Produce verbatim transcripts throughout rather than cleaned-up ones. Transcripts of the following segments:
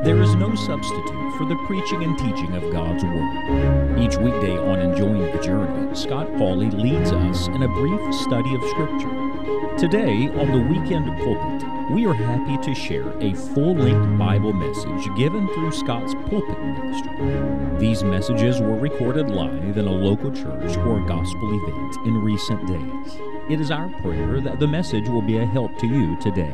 There is no substitute for the preaching and teaching of God's Word. Each weekday on Enjoying the Journey, Scott Pauley leads us in a brief study of Scripture. Today, on the Weekend Pulpit, we are happy to share a full-length Bible message given through Scott's pulpit ministry. These messages were recorded live in a local church or gospel event in recent days. It is our prayer that the message will be a help to you today.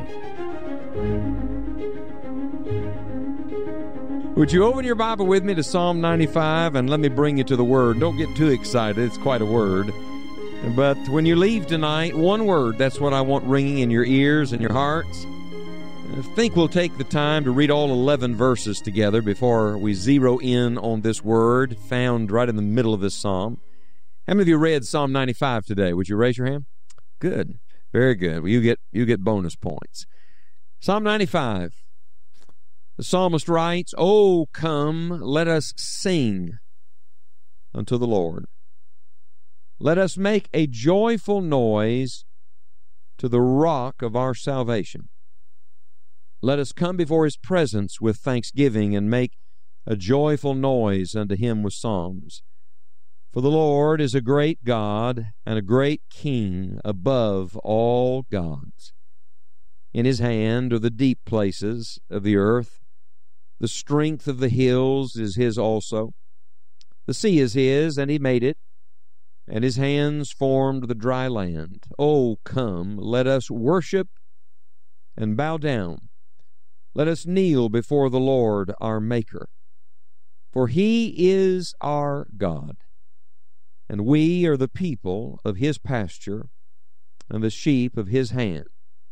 Would you open your Bible with me to Psalm ninety-five and let me bring you to the Word? Don't get too excited. It's quite a word. But when you leave tonight, one word, that's what I want ringing in your ears and your hearts. I think we'll take the time to read all eleven verses together before we zero in on this word found right in the middle of this psalm. How many of you read Psalm ninety-five today? Would you raise your hand? Good. Very good. Well, you get, you get bonus points. Psalm ninety-five. The psalmist writes, "Oh, come, let us sing unto the Lord. Let us make a joyful noise to the rock of our salvation. Let us come before his presence with thanksgiving and make a joyful noise unto him with psalms. For the Lord is a great God and a great King above all gods. In his hand are the deep places of the earth. The strength of the hills is his also. The sea is his, and he made it, and his hands formed the dry land. Oh, come, let us worship and bow down. Let us kneel before the Lord our Maker. For he is our God, and we are the people of his pasture and the sheep of his hand.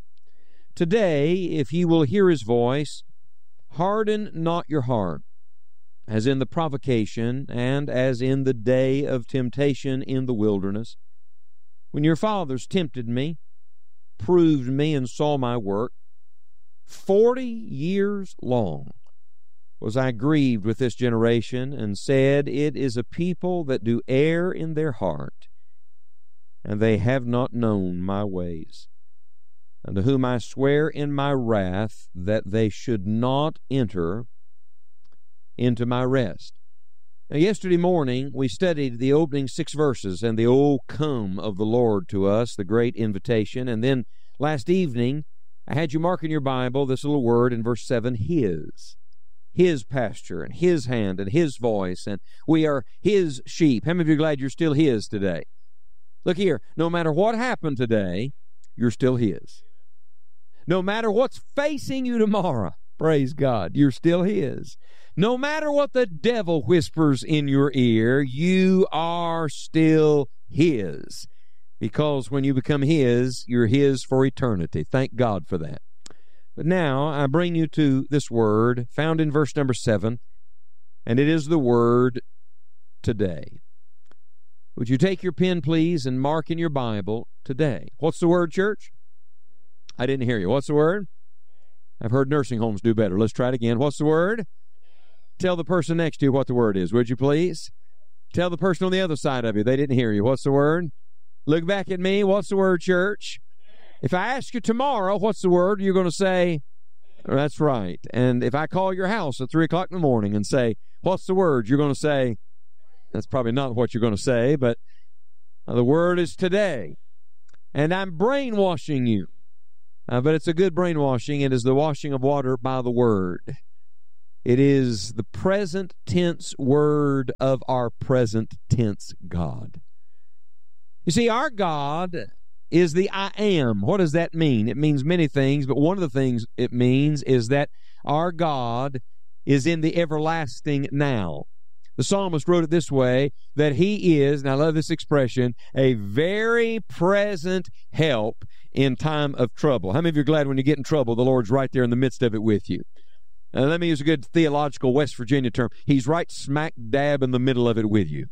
Today, if ye will hear his voice, harden not your heart, as in the provocation and as in the day of temptation in the wilderness, when your fathers tempted me, proved me, and saw my work. Forty years long was I grieved with this generation, and said, It is a people that do err in their heart, and they have not known my ways. Unto whom I swear in my wrath that they should not enter into my rest." Now, yesterday morning we studied the opening six verses and the "O come" of the Lord to us, the great invitation. And then last evening I had you mark in your Bible this little word in verse seven, his. His pasture and his hand and his voice, and we are his sheep. How many of you are glad you're still his today? Look here, no matter what happened today, you're still his. No matter what's facing you tomorrow, praise God, you're still his. No matter what the devil whispers in your ear, you are still his. Because when you become his, you're his for eternity. Thank God for that. But now I bring you to this word found in verse number seven, and it is the word today. Would you take your pen, please, and mark in your Bible today? What's the word, church? I didn't hear you. What's the word? I've heard nursing homes do better. Let's try it again. What's the word? Tell the person next to you what the word is, would you please? Tell the person on the other side of you. They didn't hear you. What's the word? Look back at me. What's the word, church? If I ask you tomorrow, what's the word? You're going to say, that's right. And if I call your house at three o'clock in the morning and say, what's the word? You're going to say, that's probably not what you're going to say, but the word is today. And I'm brainwashing you. Uh, but it's a good brainwashing. It is the washing of water by the Word. It is the present tense word of our present tense God. You see, our God is the I am. What does that mean? It means many things, but one of the things it means is that our God is in the everlasting now. The psalmist wrote it this way, that he is, and I love this expression, a very present help in time of trouble. How many of you are glad when you get in trouble, the Lord's right there in the midst of it with you? Now, let me use a good theological West Virginia term. He's right smack dab in the middle of it with you.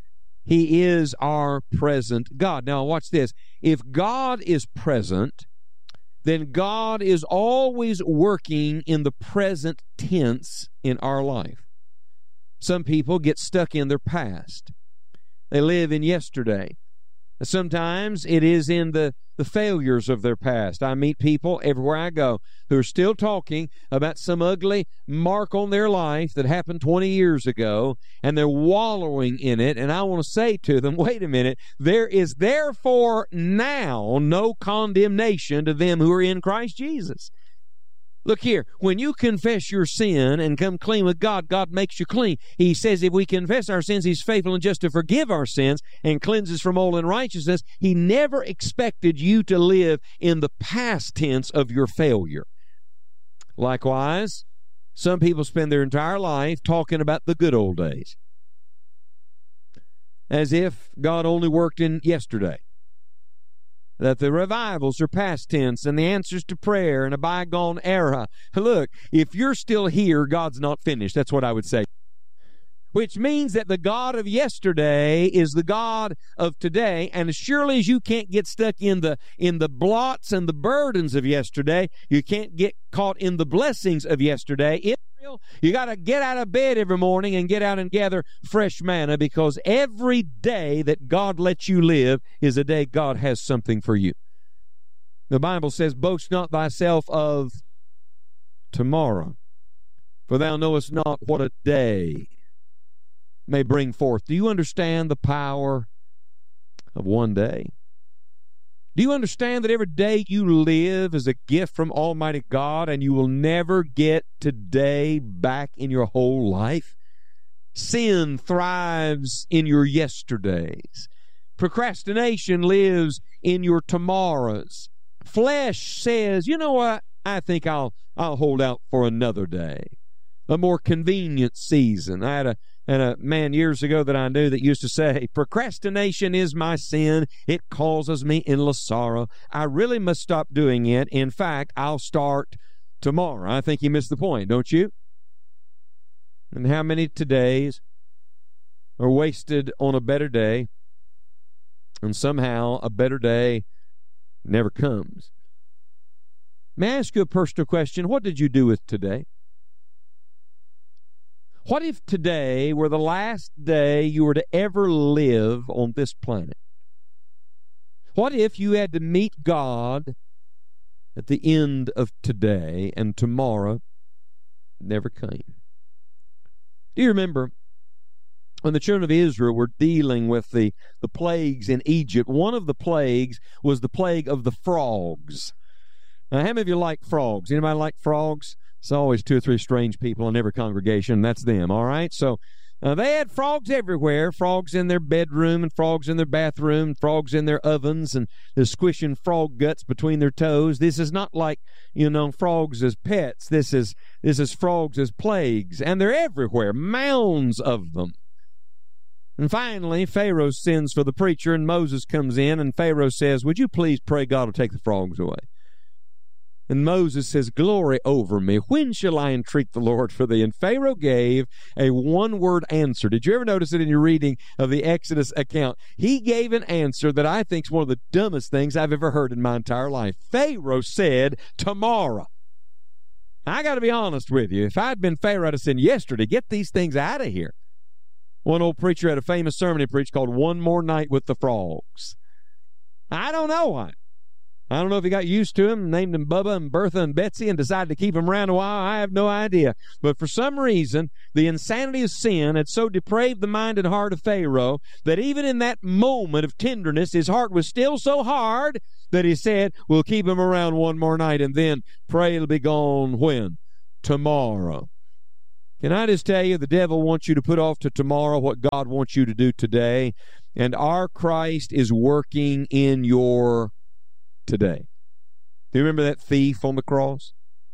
He is our present God. Now, watch this. If God is present, then God is always working in the present tense in our life. Some people get stuck in their past. They live in yesterday. Sometimes it is in the the failures of their past. I meet people everywhere I go who are still talking about some ugly mark on their life that happened twenty years ago, and they're wallowing in it. And I want to say to them, wait a minute, there is therefore now no condemnation to them who are in Christ Jesus. Look here, when you confess your sin and come clean with God, God makes you clean. He says if we confess our sins, He's faithful and just to forgive our sins and cleanse us from all unrighteousness. He never expected you to live in the past tense of your failure. Likewise, some people spend their entire life talking about the good old days, as if God only worked in yesterday, that the revivals are past tense and the answers to prayer in a bygone era. Look, if you're still here, God's not finished. That's what I would say. Which means that the God of yesterday is the God of today, and as surely as you can't get stuck in the in the blots and the burdens of yesterday, you can't get caught in the blessings of yesterday. Israel, you got to get out of bed every morning and get out and gather fresh manna, because every day that God lets you live is a day God has something for you. The Bible says, boast not thyself of tomorrow, for thou knowest not what a day may bring forth. Do you understand the power of one day? Do you understand that every day you live is a gift from Almighty God, and you will never get today back in your whole life? Sin thrives in your yesterdays. Procrastination lives in your tomorrows. Flesh says, you know what, I think I'll I'll hold out for another day, a more convenient season. I had a And a man years ago that I knew that used to say, procrastination is my sin. It causes me endless sorrow. I really must stop doing it. In fact, I'll start tomorrow. I think he missed the point, don't you? And how many todays are wasted on a better day, and somehow a better day never comes? May I ask you a personal question? What did you do with today? What if today were the last day you were to ever live on this planet? What if you had to meet God at the end of today and tomorrow never came? Do you remember when the children of Israel were dealing with the, the plagues in Egypt? One of the plagues was the plague of the frogs. Now, how many of you like frogs? Anybody like frogs? It's always two or three strange people in every congregation. That's them, all right? So uh, they had frogs everywhere, frogs in their bedroom and frogs in their bathroom, frogs in their ovens, and they're squishing frog guts between their toes. This is not like, you know, frogs as pets. This is, this is frogs as plagues, and they're everywhere, mounds of them. And finally, Pharaoh sends for the preacher, and Moses comes in, and Pharaoh says, would you please pray God will take the frogs away? And Moses says, glory over me. When shall I entreat the Lord for thee? And Pharaoh gave a one-word answer. Did you ever notice it in your reading of the Exodus account? He gave an answer that I think is one of the dumbest things I've ever heard in my entire life. Pharaoh said, tomorrow. I got to be honest with you. If I'd been Pharaoh, I'd have said, yesterday, get these things out of here. One old preacher had a famous sermon he preached called One More Night with the Frogs. I don't know why. I don't know if he got used to him, named him Bubba and Bertha and Betsy, and decided to keep him around a while. I have no idea. But for some reason, the insanity of sin had so depraved the mind and heart of Pharaoh that even in that moment of tenderness, his heart was still so hard that he said, we'll keep him around one more night, and then pray it'll be gone when? Tomorrow. Can I just tell you, the devil wants you to put off to tomorrow what God wants you to do today, and our Christ is working in your today. Do you remember that thief on the cross?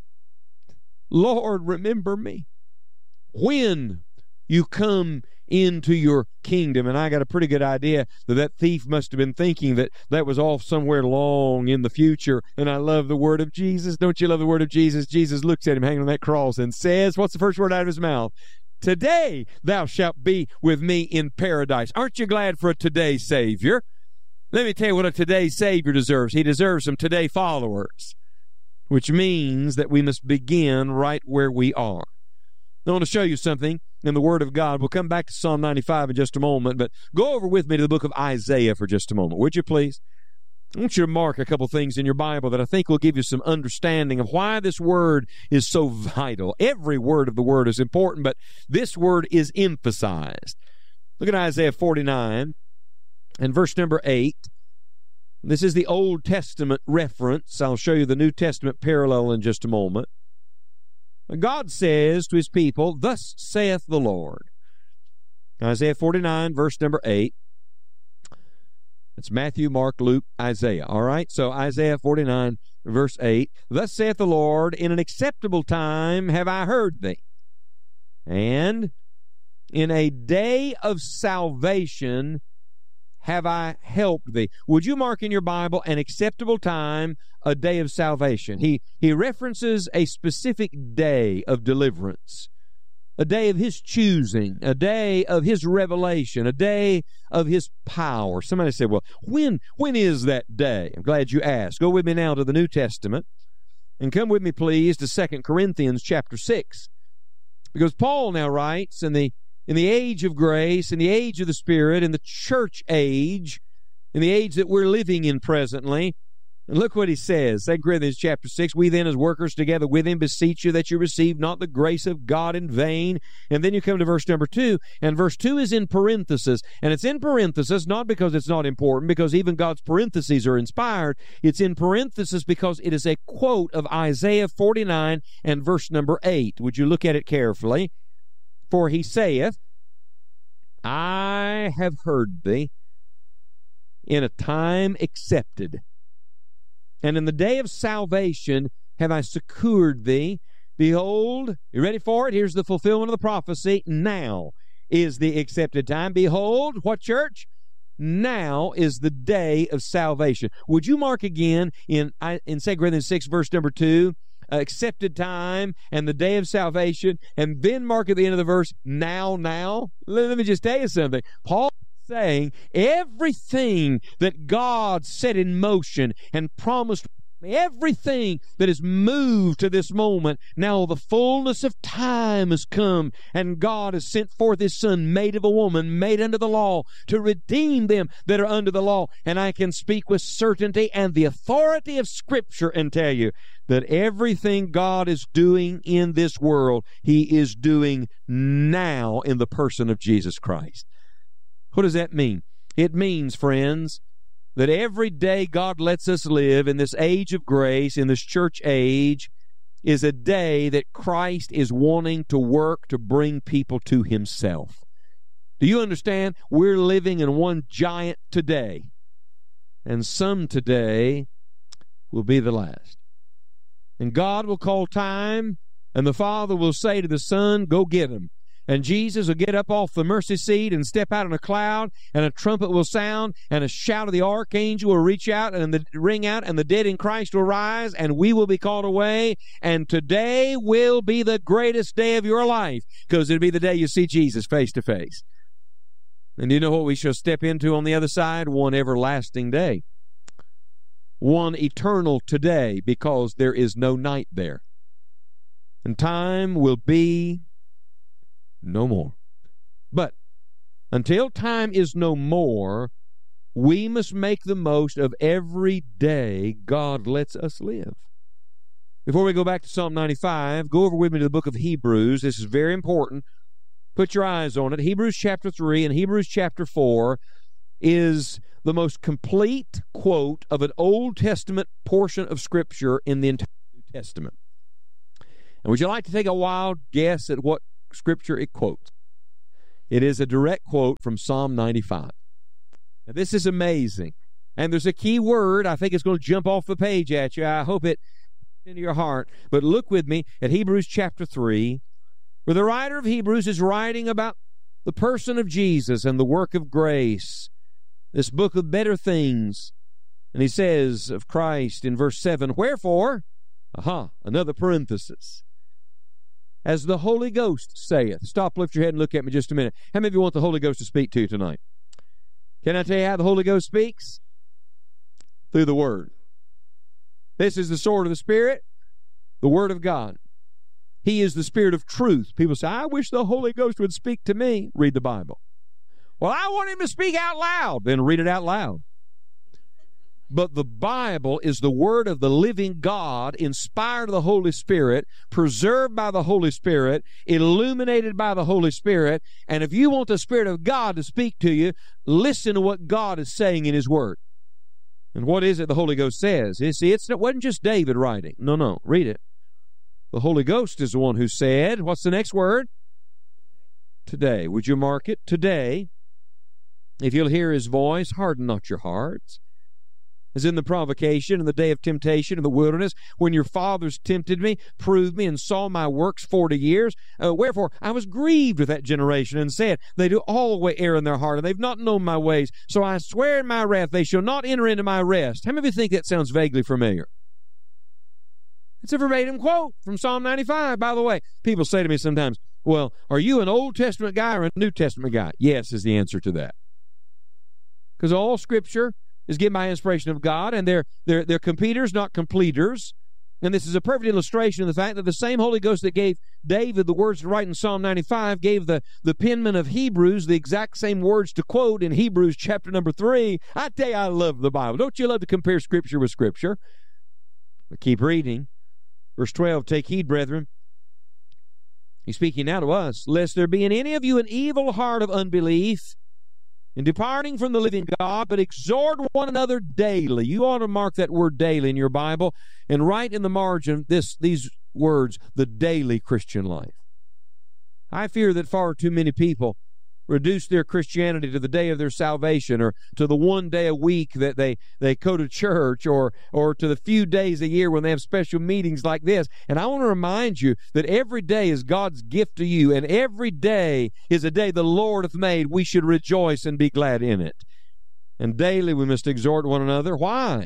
Lord, remember me when you come into your kingdom. And I got a pretty good idea that that thief must have been thinking that that was off somewhere long in the future. And I love the word of Jesus. Don't you love the word of Jesus? Jesus looks at him hanging on that cross and says, what's the first word out of his mouth? Today thou shalt be with me in paradise. Aren't you glad for a today Savior? Let me tell you what a today Savior deserves. He deserves some today followers, which means that we must begin right where we are. I want to show you something in the Word of God. We'll come back to Psalm ninety-five in just a moment, but go over with me to the book of Isaiah for just a moment, would you please? I want you to mark a couple things in your Bible that I think will give you some understanding of why this word is so vital. Every word of the word is important, but this word is emphasized. Look at Isaiah forty-nine and verse number eight. This is the Old Testament reference. I'll show you the New Testament parallel in just a moment. God says to his people, "Thus saith the Lord." Isaiah forty-nine, verse number eight. It's Matthew, Mark, Luke, Isaiah. All right? So Isaiah forty-nine, verse eight. "Thus saith the Lord, in an acceptable time have I heard thee, and in a day of salvation have I helped thee." Would you mark in your Bible an acceptable time, a day of salvation? He, he references a specific day of deliverance, a day of his choosing, a day of his revelation, a day of his power. Somebody said, well, when when is that day? I'm glad you asked. Go with me now to the New Testament, and come with me, please, to Second Corinthians chapter six. Because Paul now writes, in the, in the age of grace, in the age of the Spirit, in the church age, in the age that we're living in presently, and look what he says, Second Corinthians chapter six, "We then as workers together with him beseech you that you receive not the grace of God in vain." And then you come to verse number two, and verse two is in parenthesis. And it's in parenthesis not because it's not important, because even God's parentheses are inspired. It's in parenthesis because it is a quote of Isaiah forty-nine and verse number eight. Would you look at it carefully? "For he saith, I have heard thee in a time accepted, and in the day of salvation have I succored thee. Behold," you ready for it? Here's the fulfillment of the prophecy. "Now is the accepted time. Behold," what church? "Now is the day of salvation." Would you mark again in, in Second Corinthians six, verse number two, accepted time and the day of salvation, and then mark at the end of the verse, "Now, now"? Let me just tell you something. Paul saying everything that God set in motion and promised, everything that is moved to this moment, now the fullness of time has come, and God has sent forth his Son, made of a woman, made under the law, to redeem them that are under the law. And I can speak with certainty and the authority of Scripture and tell you that everything God is doing in this world, he is doing now in the person of Jesus Christ. What does that mean? It means, friends, that every day God lets us live in this age of grace, in this church age, is a day that Christ is wanting to work to bring people to himself. Do you understand? We're living in one giant today, and some today will be the last. And God will call time, and the Father will say to the Son, "Go get him." And Jesus will get up off the mercy seat and step out in a cloud, and a trumpet will sound, and a shout of the archangel will reach out and the ring out, and the dead in Christ will rise, and we will be called away. And today will be the greatest day of your life, because it'll be the day you see Jesus face to face. And do you know what we shall step into on the other side? One everlasting day. One eternal today, because there is no night there. And time will be no more. But until time is no more, we must make the most of every day God lets us live. Before we go back to Psalm ninety-five, go over with me to the book of Hebrews. This is very important. Put your eyes on it. Hebrews chapter three and Hebrews chapter four is the most complete quote of an Old Testament portion of Scripture in the entire New Testament. And would you like to take a wild guess at what Scripture it quotes? It is a direct quote from Psalm ninety-five. Now, this is amazing. And there's a key word. I think it's going to jump off the page at you. I hope it into your heart. But look with me at Hebrews chapter three, where the writer of Hebrews is writing about the person of Jesus and the work of grace, this book of better things. And he says of Christ in verse seven, "Wherefore," aha, another parenthesis, "as the Holy Ghost saith." Stop, lift your head, and look at me just a minute. How many of you want the Holy Ghost to speak to you tonight? Can I tell you how the Holy Ghost speaks? Through the Word. This is the sword of the Spirit, the Word of God. He is the Spirit of truth. People say, "I wish the Holy Ghost would speak to me." Read the Bible. "Well, I want him to speak out loud." Then read it out loud. But the Bible is the Word of the living God, inspired of the Holy Spirit, preserved by the Holy Spirit, illuminated by the Holy Spirit. And if you want the Spirit of God to speak to you, listen to what God is saying in His Word. And what is it the Holy Ghost says? You see, it's, it wasn't just David writing. No, no, read it. The Holy Ghost is the one who said, what's the next word? Today. Would you mark it? Today. If you'll hear His voice, harden not your hearts. As in the provocation and the day of temptation in the wilderness, when your fathers tempted me, proved me, and saw my works forty years. Uh, wherefore I was grieved with that generation, and said, they do always err in their heart, and they've not known my ways. So I swear in my wrath, they shall not enter into my rest. How many of you think that sounds vaguely familiar? It's a verbatim quote from Psalm ninety-five, by the way. People say to me sometimes, well, are you an Old Testament guy or a New Testament guy? Yes is the answer to that. Because all Scripture is given by inspiration of God, and they're, they're, they're completers, not completers. And this is a perfect illustration of the fact that the same Holy Ghost that gave David the words to write in Psalm ninety-five gave the, the penman of Hebrews the exact same words to quote in Hebrews chapter number three. I tell you, I love the Bible. Don't you love to compare Scripture with Scripture? But keep reading. Verse twelve, take heed, brethren. He's speaking now to us. Lest there be in any of you an evil heart of unbelief, in departing from the living God, but exhort one another daily. You ought to mark that word daily in your Bible and write in the margin this these words, the daily Christian life. I fear that far too many people reduce their Christianity to the day of their salvation, or to the one day a week that they, they go to church, or, or to the few days a year when they have special meetings like this. And I want to remind you that every day is God's gift to you, and every day is a day the Lord hath made. We should rejoice and be glad in it. And daily we must exhort one another. Why?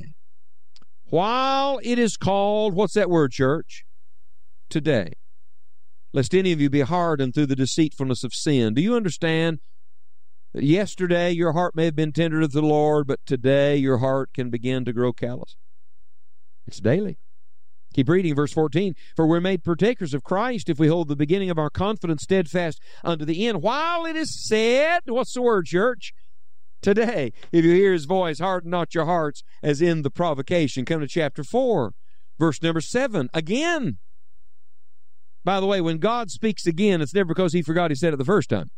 While it is called, what's that word, church? Today. Lest any of you be hardened through the deceitfulness of sin. Do you understand that yesterday your heart may have been tender to the Lord, but today your heart can begin to grow callous? It's daily. Keep reading verse fourteen. For we're made partakers of Christ if we hold the beginning of our confidence steadfast unto the end. While it is said, what's the word, church? Today. If you hear His voice, harden not your hearts, as in the provocation. Come to chapter four, verse number seven. Again. By the way, when God speaks again, it's never because He forgot He said it the first time.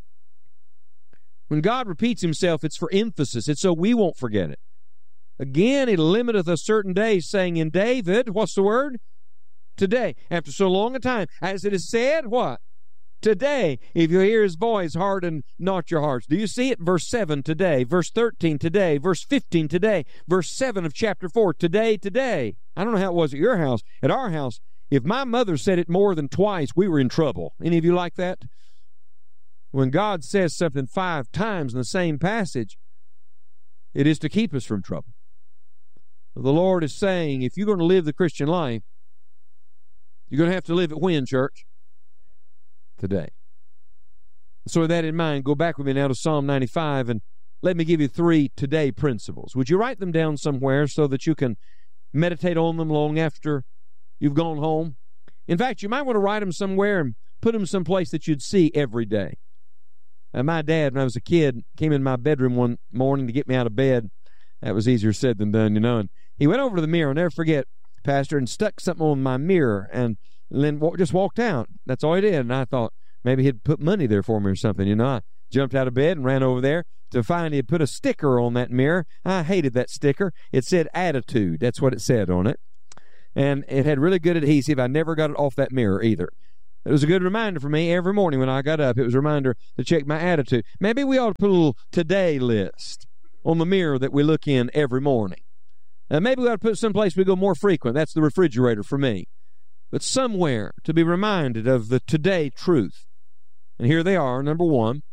When God repeats Himself, it's for emphasis. It's so we won't forget it. Again, He limiteth a certain day, saying in David, what's the word? Today. After so long a time, as it is said, what? Today. If you hear His voice, harden not your hearts. Do you see it? Verse seven, today. Verse thirteen, today. Verse fifteen, today. Verse seven of chapter four, today, today. I don't know how it was at your house. At our house, if my mother said it more than twice, we were in trouble. Any of you like that? When God says something five times in the same passage, it is to keep us from trouble. The Lord is saying, if you're going to live the Christian life, you're going to have to live it when, church? Today. So with that in mind, go back with me now to Psalm ninety-five, and let me give you three today principles. Would you write them down somewhere so that you can meditate on them long after you've gone home? In fact, you might want to write them somewhere and put them someplace that you'd see every day. And my dad, when I was a kid, came in my bedroom one morning to get me out of bed. That was easier said than done, you know. And he went over to the mirror, I'll never forget, Pastor, and stuck something on my mirror, and then just walked out. That's all he did. And I thought maybe he'd put money there for me or something, you know. I jumped out of bed and ran over there to find he had put a sticker on that mirror. I hated that sticker. It said attitude. That's what it said on it. And it had really good adhesive. I never got it off that mirror either. It was a good reminder for me every morning when I got up. It was a reminder to check my attitude. Maybe we ought to put a little today list on the mirror that we look in every morning. Uh, maybe we ought to put it someplace we go more frequent. That's the refrigerator for me. But somewhere to be reminded of the today truth. And here they are. Number one,